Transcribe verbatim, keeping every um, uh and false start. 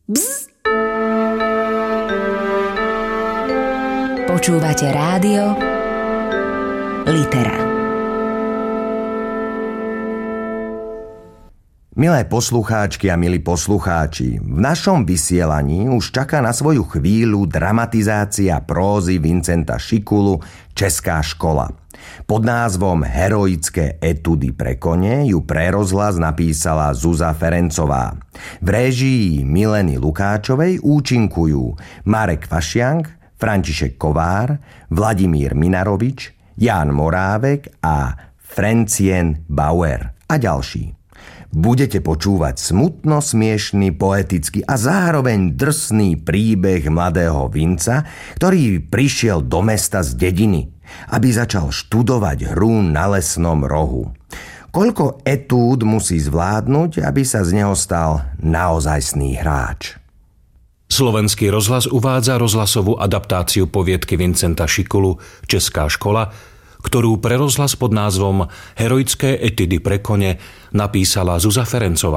Bzz. Počúvate rádio Litera. Milé poslucháčky a milí poslucháči, v našom vysielaní už čaká na svoju chvíľu dramatizácia prózy Vincenta Šikulu Česká škola. Pod názvom Heroické etudy pre kone ju pre rozhlas napísala Zuza Ferencová. V réžii Mileny Lukáčovej účinkujú Marek Fašiank, František Kovár, Vladimír Minarovič, Ján Morávek a Francien Bauer a ďalší. Budete počúvať smutno smiešný, poetický a zároveň drsný príbeh mladého Vinca, ktorý prišiel do mesta z dediny, aby začal študovať hru na lesnom rohu. Koľko etúd musí zvládnuť, aby sa z neho stal naozajstný hráč? Slovenský rozhlas uvádza rozhlasovú adaptáciu poviedky Vincenta Šikulu Česká škola, ktorú pre rozhlas pod názvom Heroické etudy pre kone napísala Zuza Ferencová.